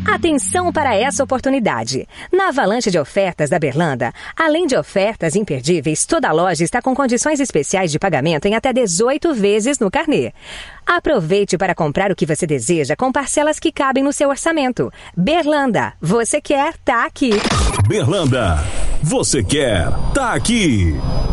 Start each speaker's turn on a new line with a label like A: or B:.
A: Atenção para essa oportunidade. Na avalanche de ofertas da Berlanda, além de ofertas imperdíveis, toda loja está com condições especiais de pagamento em até 18 vezes no carnê. Aproveite para comprar o que você deseja com parcelas que cabem no seu orçamento. Berlanda, você quer, tá aqui.
B: Berlanda, você quer, tá aqui.